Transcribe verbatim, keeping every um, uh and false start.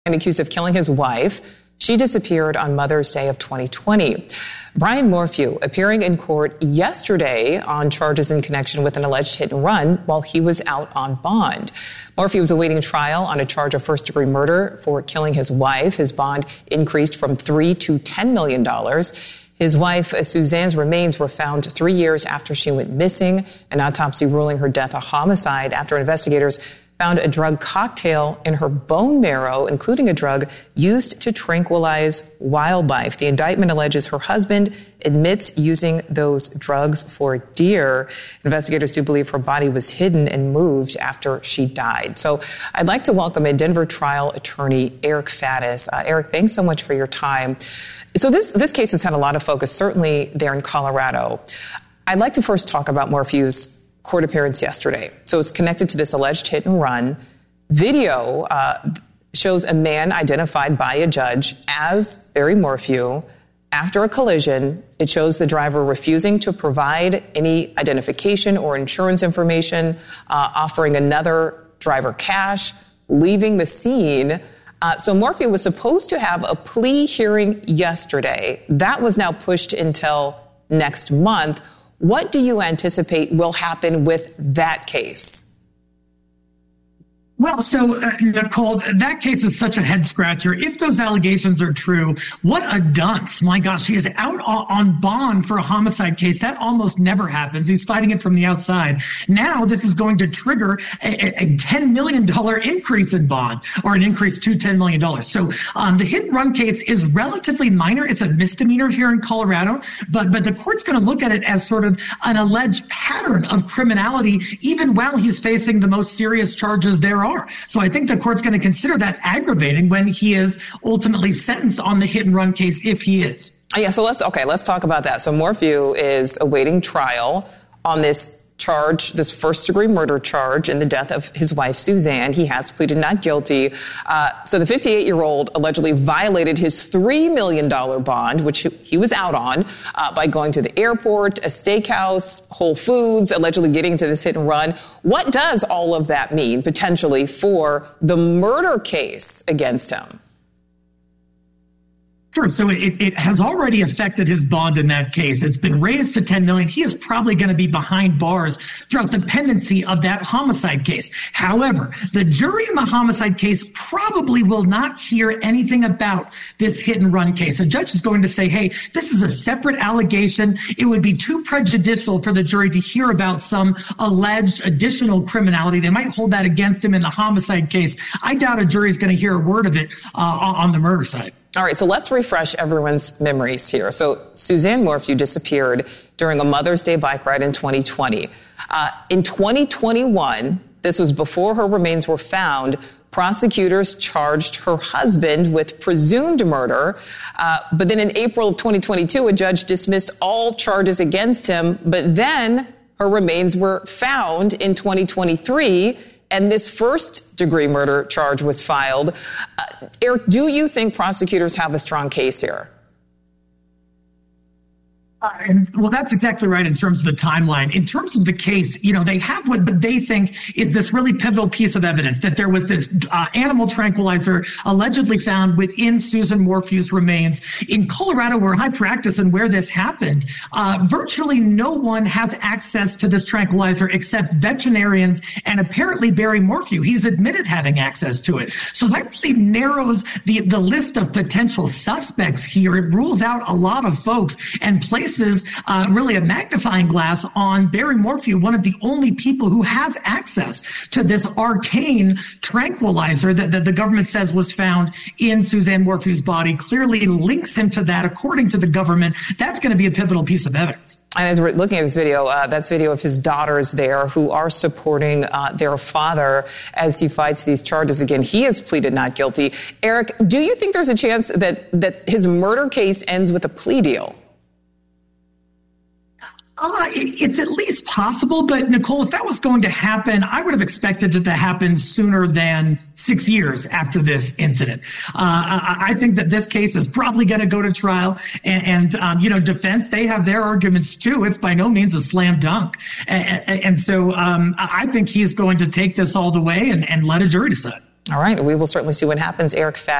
And accused of killing his wife. She disappeared on Mother's Day of twenty twenty. Brian Morphew appearing in court yesterday on charges in connection with an alleged hit and run while he was out on bond. Morphew was awaiting trial on a charge of first-degree murder for killing his wife. His bond increased from three to ten million dollars. His wife, Suzanne's remains were found three years after she went missing, an autopsy ruling her death a homicide after investigators found a drug cocktail in her bone marrow, including a drug used to tranquilize wildlife. The indictment alleges her husband admits using those drugs for deer. Investigators do believe her body was hidden and moved after she died. So I'd like to welcome in Denver trial attorney Eric Faddis. Uh, Eric, thanks so much for your time. So this, this case has had a lot of focus, certainly there in Colorado. I'd like to first talk about Morphew's court appearance yesterday. So it's connected to this alleged hit and run. Video uh, shows a man identified by a judge as Barry Morphew after a collision. It shows the driver refusing to provide any identification or insurance information, uh, offering another driver cash, leaving the scene. Uh, so Morphew was supposed to have a plea hearing yesterday. That was now pushed until next month. What do you anticipate will happen with that case? Well, so, uh, Nicole, that case is such a head scratcher. If those allegations are true, what a dunce. My gosh, he is out on bond for a homicide case. That almost never happens. He's fighting it from the outside. Now this is going to trigger a, a ten million dollars increase in bond, or an increase to ten million dollars. So um, the hit and run case is relatively minor. It's a misdemeanor here in Colorado, but, but the court's going to look at it as sort of an alleged pattern of criminality, even while he's facing the most serious charges there are. So I think the court's going to consider that aggravating when he is ultimately sentenced on the hit and run case, if he is. Yeah, so let's, okay, let's talk about that. So Morphew is awaiting trial on this charge, this first degree murder charge in the death of his wife, Suzanne. He has pleaded not guilty. Uh, so the fifty-eight-year-old allegedly violated his three million dollars bond, which he was out on, uh, by going to the airport, a steakhouse, Whole Foods, allegedly getting to this hit and run. What does all of that mean potentially for the murder case against him? Sure. So it, it has already affected his bond in that case. It's been raised to ten million dollars. He is probably going to be behind bars throughout the pendency of that homicide case. However, the jury in the homicide case probably will not hear anything about this hit and run case. A judge is going to say, hey, this is a separate allegation. It would be too prejudicial for the jury to hear about some alleged additional criminality. They might hold that against him in the homicide case. I doubt a jury is going to hear a word of it uh, on the murder side. All right, so let's refresh everyone's memories here. So Suzanne Morphew disappeared during a Mother's Day bike ride in twenty twenty. Uh, in twenty twenty-one, this was before her remains were found, prosecutors charged her husband with presumed murder. Uh, but then in April of twenty twenty-two, a judge dismissed all charges against him. But then her remains were found in twenty twenty-three. And this first degree murder charge was filed. Uh, Eric, do you think prosecutors have a strong case here? Uh, and, well, that's exactly right in terms of the timeline. In terms of the case, you know, they have what they think is this really pivotal piece of evidence, that there was this uh, animal tranquilizer allegedly found within Susan Morphew's remains. In Colorado, where I practice and where this happened, uh, virtually no one has access to this tranquilizer except veterinarians and apparently Barry Morphew. He's admitted having access to it. So that really narrows the, the list of potential suspects here. It rules out a lot of folks and places Uh, really a magnifying glass on Barry Morphew, one of the only people who has access to this arcane tranquilizer that, that the government says was found in Suzanne Morphew's body, clearly links him to that. According to the government, that's going to be a pivotal piece of evidence. And as we're looking at this video, uh, that's video of his daughters there who are supporting uh, their father as he fights these charges again. He has pleaded not guilty. Eric, do you think there's a chance that, that his murder case ends with a plea deal? Uh, it's at least possible, but Nicole, if that was going to happen, I would have expected it to happen sooner than six years after this incident. Uh, I, I think that this case is probably going to go to trial, and, and um, you know, defense, they have their arguments too. It's by no means a slam dunk. And, and so um, I think he's going to take this all the way and, and let a jury decide. All right. We will certainly see what happens. Eric Fatt